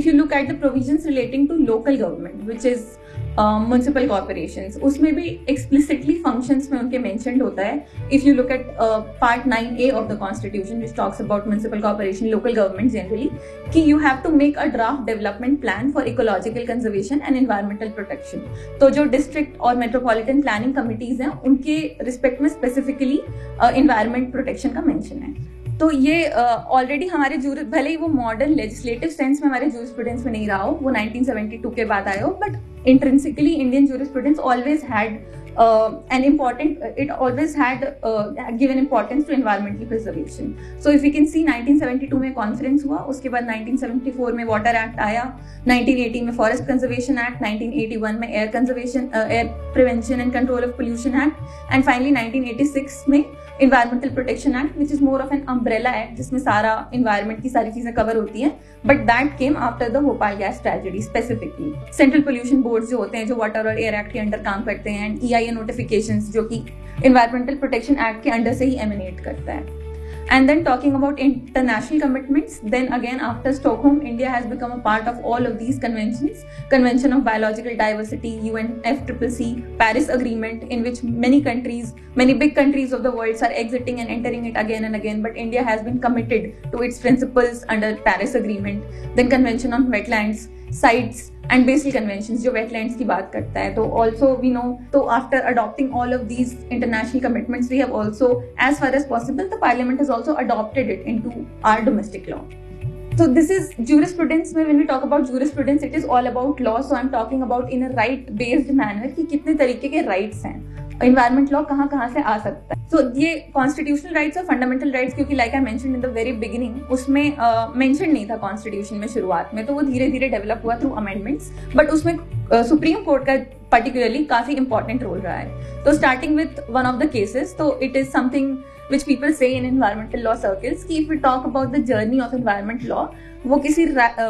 if you look at the provisions relating to local government, which is municipal corporations, उसमें भी explicitly functions में उनके mentioned होता है. If you look at part 9A of the constitution, which talks about municipal corporation, local government generally, कि you have to make a draft development plan for ecological conservation and environmental protection. तो जो district और metropolitan planning committees हैं, उनके respect में specifically environment protection का mention है. तो ये ऑलरेडी हमारे भले ही वो मॉडर्न लेजिस्लेटिव सेंस में हमारे जूरिस्प्रूडेंस में नहीं रहा हो, वो 1972 के बाद आया हो, but intrinsically Indian jurisprudence always had an important, it always had given importance to environmental preservation. So if you can see 1972 में कॉन्फ्रेंस हुआ, उसके बाद 1974 में वाटर एक्ट आया, 1980 में फॉरेस्ट कंजर्वेशन एक्ट, 1981 में air prevention and control of pollution act, and finally 1986 में environmental protection act, which is more of an umbrella act जिसमें सारा environment की सारी चीजें कवर होती हैं, but that came after the Bhopal gas tragedy specifically. Central pollution boards जो होते हैं, जो water और air act के अंडर काम करते हैं, and EIA notifications जो कि environmental protection act के अंडर से ही emanate करता है. And then talking about international commitments, then again after Stockholm, India has become a part of all of these conventions. Convention of Biological Diversity, UNFCCC, Paris Agreement, in which many countries, many big countries of the world are exiting and entering it again and again, but India has been committed to its principles under Paris Agreement. Then Convention on Wetlands, Sites and Basal Conventions जो wetlands की बात करता है. तो also we know, तो after adopting all of these international commitments, we have also, as far as possible, the Parliament has also adopted it into our domestic law. So this is jurisprudence. When we talk about jurisprudence, it is all about law. So I'm talking about in a right-based manner कि कितने तरीके के rights हैं. Environment law कहाँ से आ सकता है. So ये constitutional rights और fundamental rights, क्योंकि like I mentioned in the very beginning, उसमें mention नहीं था constitution में शुरुआत में, तो वो धीरे धीरे develop हुआ through amendments, but उसमें Supreme Court का particularly काफी important role रहा है. तो starting with one of the cases, तो it is something which people say in environmental law circles कि if we talk about the journey of environment law, वो किसी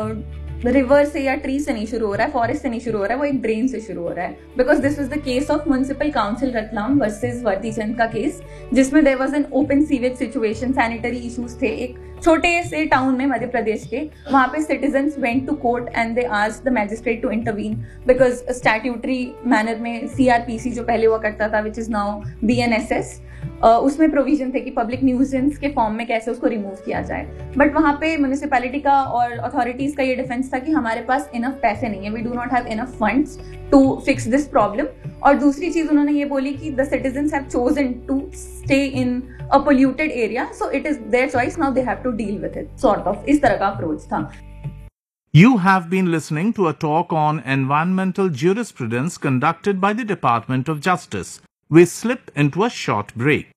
रिवर से या ट्री से नहीं शुरू हो रहा है, फॉरेस्ट से नहीं शुरू हो रहा है, वो एक ड्रेन से शुरू हो रहा है. Because this was the case of municipal council Ratlam versus वर्दीचंद का केस, जिसमें there was an open sewage situation, sanitary issues थे एक छोटे से टाउन में मध्य प्रदेश के. वहां पे citizens went to court and they asked the magistrate to intervene because statutory manner में सीआरपीसी जो पहले हुआ करता था, विच इज नाउ बीएनएसएस, उसमें प्रोविजन थे कि पब्लिक न्यूजेंस के फॉर्म में कैसे उसको रिमूव किया जाए. बट वहां पे म्युनिसिपैलिटी का और अथॉरिटीज का ये डिफेंस था कि हमारे पास इनफ पैसे नहीं है, we do not have enough funds to fix this problem. और दूसरी चीज उन्होंने ये बोली कि the citizens have chosen to stay in a polluted area, so it is their choice, now they have to deal with it, sort of इस तरह का अप्रोच था. You have been listening to a talk on environmental jurisprudence conducted by the Department of Justice. We slip into a short break.